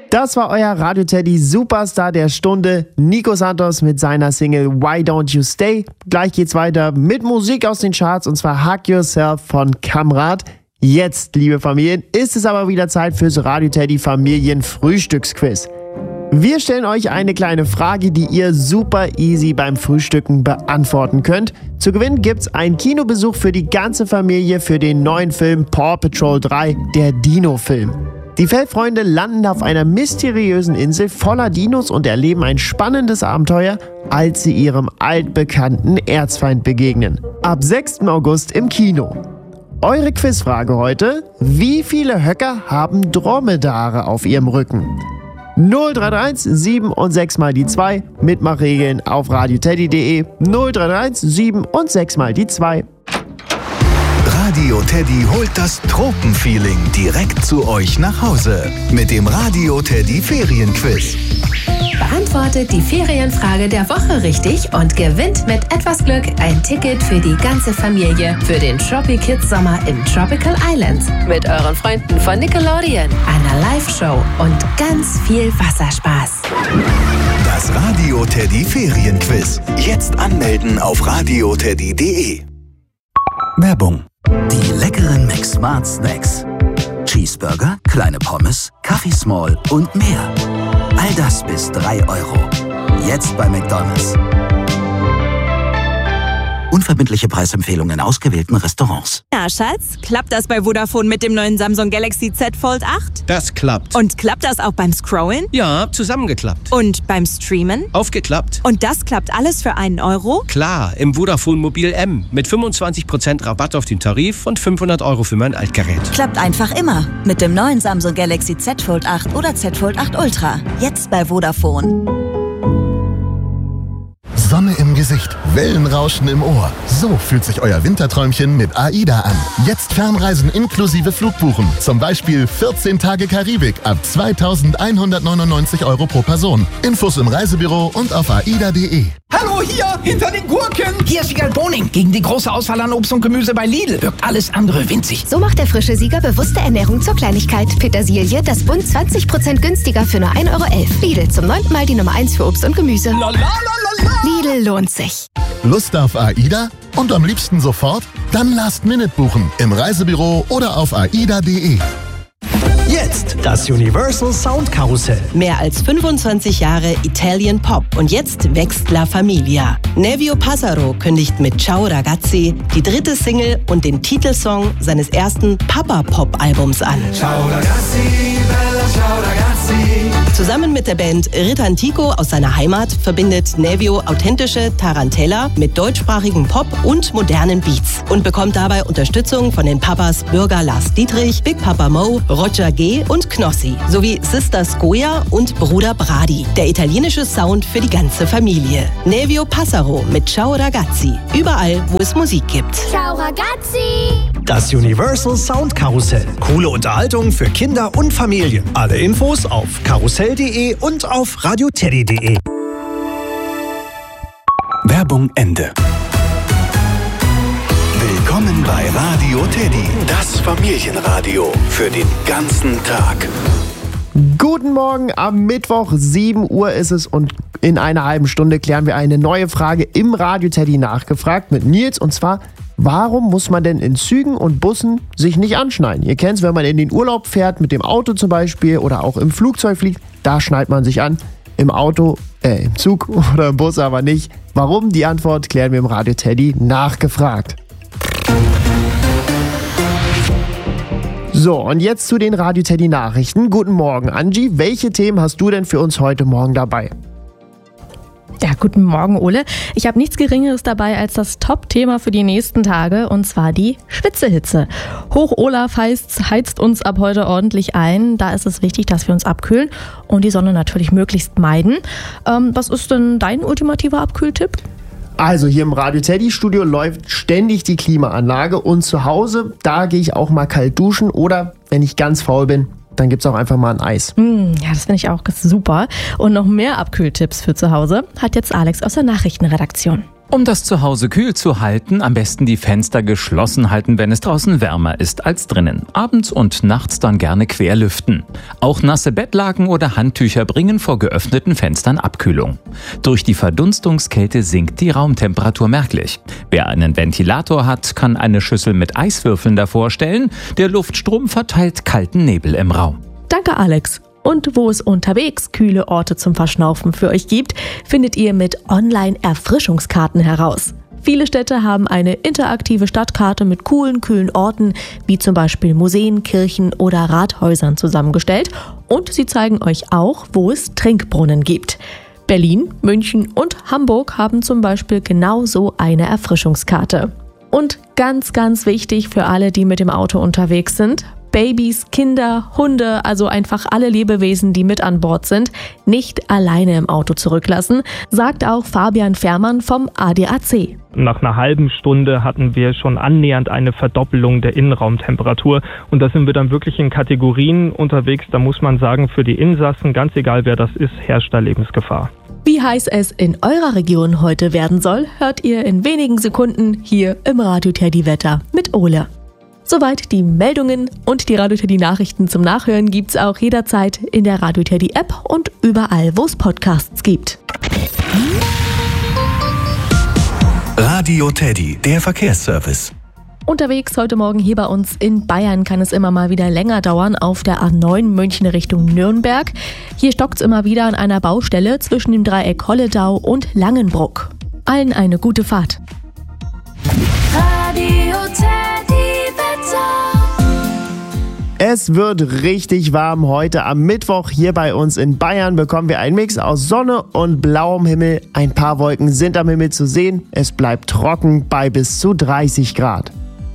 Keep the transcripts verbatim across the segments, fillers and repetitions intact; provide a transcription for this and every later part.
Das war euer Radio Teddy Superstar der Stunde, Nico Santos mit seiner Single Why Don't You Stay. Gleich geht's weiter mit Musik aus den Charts und zwar Hug Yourself von Kamrat. Jetzt, liebe Familien, ist es aber wieder Zeit fürs Radio Teddy Familienfrühstücksquiz. Wir stellen euch eine kleine Frage, die ihr super easy beim Frühstücken beantworten könnt. Zu gewinnen gibt's einen Kinobesuch für die ganze Familie für den neuen Film Paw Patrol drei, der Dino-Film. Die Fellfreunde landen auf einer mysteriösen Insel voller Dinos und erleben ein spannendes Abenteuer, als sie ihrem altbekannten Erzfeind begegnen. Ab sechsten August im Kino. Eure Quizfrage heute: Wie viele Höcker haben Dromedare auf ihrem Rücken? null drei drei eins sieben und sechs mal die zwei. Mitmachregeln auf radioteddy punkt de. null drei drei eins sieben und sechs mal die zwei. Radio Teddy holt das Tropenfeeling direkt zu euch nach Hause mit dem Radio Teddy Ferienquiz. Beantwortet die Ferienfrage der Woche richtig und gewinnt mit etwas Glück ein Ticket für die ganze Familie für den Tropi Kids Sommer in Tropical Islands mit euren Freunden von Nickelodeon, einer Live-Show und ganz viel Wasserspaß. Das Radio Teddy Ferienquiz. Jetzt anmelden auf radioteddy punkt de. Werbung. Die leckeren McSmart Snacks. Cheeseburger, kleine Pommes, Kaffee Small und mehr. All das bis drei Euro. Jetzt bei McDonald's. Unverbindliche Preisempfehlungen in ausgewählten Restaurants. Na, Schatz, klappt das bei Vodafone mit dem neuen Samsung Galaxy Z Fold acht? Das klappt. Und klappt das auch beim Scrollen? Ja, zusammengeklappt. Und beim Streamen? Aufgeklappt. Und das klappt alles für einen Euro? Klar, im Vodafone Mobil M. Mit fünfundzwanzig Prozent Rabatt auf den Tarif und fünfhundert Euro für mein Altgerät. Klappt einfach immer. Mit dem neuen Samsung Galaxy Z Fold acht oder Z Fold acht Ultra. Jetzt bei Vodafone. Sonne im Gesicht, Wellenrauschen im Ohr. So fühlt sich euer Winterträumchen mit AIDA an. Jetzt Fernreisen inklusive Flugbuchen. Zum Beispiel vierzehn Tage Karibik ab zweitausendeinhundertneunundneunzig Euro pro Person. Infos im Reisebüro und auf aida punkt de. Hallo, hier, hinter den Gurken. Hier ist Sigal Boning. Gegen die große Auswahl an Obst und Gemüse bei Lidl wirkt alles andere winzig. So macht der frische Sieger bewusste Ernährung zur Kleinigkeit. Petersilie, das Bund zwanzig Prozent günstiger für nur ein Euro elf. Lidl, zum neunten Mal die Nummer eins für Obst und Gemüse. La, la, la, la, la. Lidl lohnt sich. Lust auf AIDA? Und am liebsten sofort? Dann Last Minute buchen. Im Reisebüro oder auf aida punkt de. Jetzt das Universal Sound Karussell. Mehr als fünfundzwanzig Jahre Italian Pop und jetzt wächst La Familia. Nevio Passaro kündigt mit Ciao Ragazzi die dritte Single und den Titelsong seines ersten Papa-Pop-Albums an. Ciao Ragazzi, bella ciao Ragazzi. Zusammen mit der Band Ritantico aus seiner Heimat verbindet Nevio authentische Tarantella mit deutschsprachigem Pop und modernen Beats und bekommt dabei Unterstützung von den Papas Bürger Lars Dietrich, Big Papa Mo, Roger G. und Knossi sowie Sister Scoia und Bruder Brady. Der italienische Sound für die ganze Familie. Nevio Passaro mit Ciao Ragazzi. Überall, wo es Musik gibt. Ciao Ragazzi! Das Universal Sound Karussell. Coole Unterhaltung für Kinder und Familien. Alle Infos auf karussell punkt de und auf radioteddy punkt de. Werbung Ende. Willkommen bei Radio Teddy, das Familienradio für den ganzen Tag. Guten Morgen, am Mittwoch, sieben Uhr ist es und in einer halben Stunde klären wir eine neue Frage im Radio Teddy nachgefragt mit Nils und zwar: Warum muss man denn in Zügen und Bussen sich nicht anschnallen? Ihr kennt es, wenn man in den Urlaub fährt, mit dem Auto zum Beispiel oder auch im Flugzeug fliegt, da schnallt man sich an. Im Auto, äh, im Zug oder im Bus aber nicht. Warum? Die Antwort klären wir im Radio Teddy nachgefragt. So, und jetzt zu den Radio Teddy Nachrichten. Guten Morgen, Angie. Welche Themen hast du denn für uns heute Morgen dabei? Ja, guten Morgen, Ole. Ich habe nichts Geringeres dabei als das Top-Thema für die nächsten Tage, und zwar die Schwitzehitze. Hoch Olaf heißt, heizt uns ab heute ordentlich ein. Da ist es wichtig, dass wir uns abkühlen und die Sonne natürlich möglichst meiden. Ähm, was ist denn dein ultimativer Abkühltipp? Also hier im Radio Teddy Studio läuft ständig die Klimaanlage und zu Hause, da gehe ich auch mal kalt duschen oder, wenn ich ganz faul bin, dann gibt's auch einfach mal ein Eis. Mm, ja, das finde ich auch super. Und noch mehr Abkühltipps für zu Hause hat jetzt Alex aus der Nachrichtenredaktion. Um das Zuhause kühl zu halten, am besten die Fenster geschlossen halten, wenn es draußen wärmer ist als drinnen. Abends und nachts dann gerne querlüften. Auch nasse Bettlaken oder Handtücher bringen vor geöffneten Fenstern Abkühlung. Durch die Verdunstungskälte sinkt die Raumtemperatur merklich. Wer einen Ventilator hat, kann eine Schüssel mit Eiswürfeln davor stellen. Der Luftstrom verteilt kalten Nebel im Raum. Danke, Alex. Und wo es unterwegs kühle Orte zum Verschnaufen für euch gibt, findet ihr mit Online-Erfrischungskarten heraus. Viele Städte haben eine interaktive Stadtkarte mit coolen, kühlen Orten, wie zum Beispiel Museen, Kirchen oder Rathäusern zusammengestellt. Und sie zeigen euch auch, wo es Trinkbrunnen gibt. Berlin, München und Hamburg haben zum Beispiel genau so eine Erfrischungskarte. Und ganz, ganz wichtig für alle, die mit dem Auto unterwegs sind: Babys, Kinder, Hunde, also einfach alle Lebewesen, die mit an Bord sind, nicht alleine im Auto zurücklassen, sagt auch Fabian Fährmann vom A D A C. Nach einer halben Stunde hatten wir schon annähernd eine Verdoppelung der Innenraumtemperatur. Und da sind wir dann wirklich in Kategorien unterwegs. Da muss man sagen, für die Insassen, ganz egal wer das ist, herrscht da Lebensgefahr. Wie heiß es in eurer Region heute werden soll, hört ihr in wenigen Sekunden hier im Radio Teddy Wetter mit Ole. Soweit die Meldungen und die Radio Teddy Nachrichten zum Nachhören gibt's auch jederzeit in der Radio Teddy App und überall, wo es Podcasts gibt. Radio Teddy, der Verkehrsservice. Unterwegs heute Morgen hier bei uns in Bayern kann es immer mal wieder länger dauern auf der A neun München Richtung Nürnberg. Hier stockt's immer wieder an einer Baustelle zwischen dem Dreieck Holledau und Langenbruck. Allen eine gute Fahrt. Radio Teddy. Es wird richtig warm heute am Mittwoch. Hier bei uns in Bayern bekommen wir einen Mix aus Sonne und blauem Himmel. Ein paar Wolken sind am Himmel zu sehen. Es bleibt trocken bei bis zu dreißig Grad.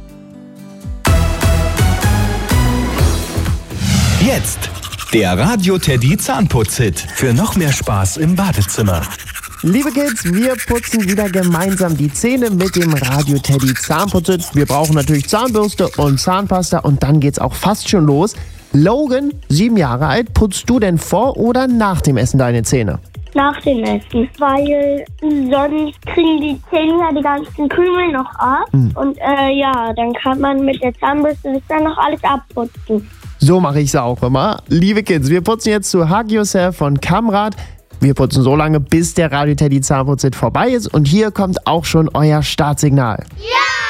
Jetzt der Radio Teddy Zahnputz-Hit für noch mehr Spaß im Badezimmer. Liebe Kids, wir putzen wieder gemeinsam die Zähne mit dem Radio Teddy Zahnputz-Hit. Wir brauchen natürlich Zahnbürste und Zahnpasta und dann geht's auch fast schon los. Logan, sieben Jahre alt, putzt du denn vor oder nach dem Essen deine Zähne? Nach dem Essen, weil sonst kriegen die Zähne ja die ganzen Krümel noch ab. Hm. Und äh, ja, dann kann man mit der Zahnbürste das dann noch alles abputzen. So mache ich es auch immer. Liebe Kids, wir putzen jetzt zu Hug Yourself von Kamrad. Wir putzen so lange, bis der Radio Teddy Zahnputz-Hit vorbei ist. Und hier kommt auch schon euer Startsignal. Ja!